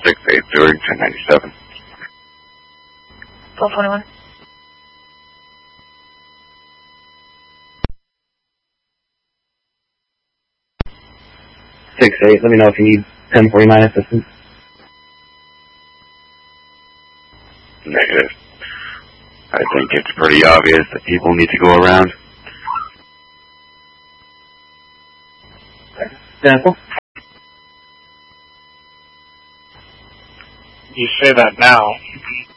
680 1097. 1221. 6-8, let me know if you need 1049 assistance. Negative. I think it's pretty obvious that people need to go around. Sample? You say that now.